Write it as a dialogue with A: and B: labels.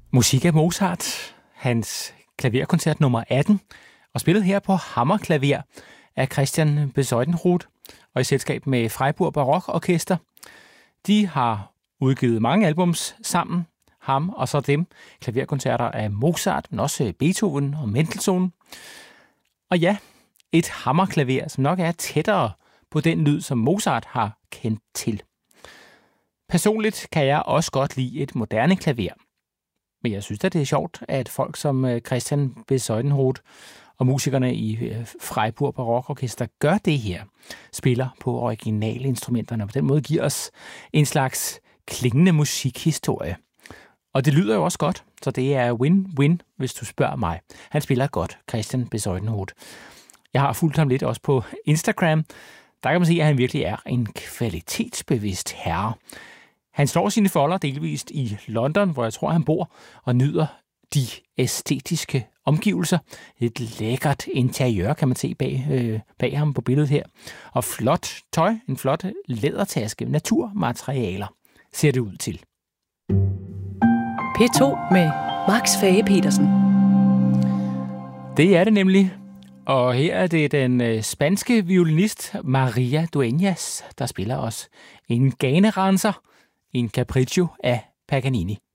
A: Musik af Mozart, hans klaverkoncert nummer 18, og spillet her på hammerklaver af Christian Bezuidenroth og i selskab med Freiburg Barokorkester. De har udgivet mange albums sammen, ham og så dem, klaverkoncerter af Mozart, men også Beethoven og Mendelssohn. Og ja, et hammerklaver, som nok er tættere på den lyd, som Mozart har kendt til. Personligt kan jeg også godt lide et moderne klaver. Men jeg synes, at det er sjovt, at folk som Christian Bezuidenroth og musikerne i Freiburg Barokorkester gør det her. Spiller på originalinstrumenterne og på den måde giver os en slags klingende musikhistorie. Og det lyder jo også godt, så det er win-win, hvis du spørger mig. Han spiller godt, Christian Bezuidenroth. Jeg har fulgt ham lidt også på Instagram. Der kan man se, at han virkelig er en kvalitetsbevidst herre. Han slår sine folder delvist i London, hvor jeg tror, han bor, og nyder de æstetiske omgivelser. Et lækkert interiør kan man se bag ham på billedet her. Og flot tøj, en flot lædertaske, naturmaterialer ser det ud til.
B: P2 med Max Fage-Petersen.
A: Det er det nemlig. Og her er det den spanske violinist Maria Dueñas, der spiller os en ganeranser, en capriccio af Paganini.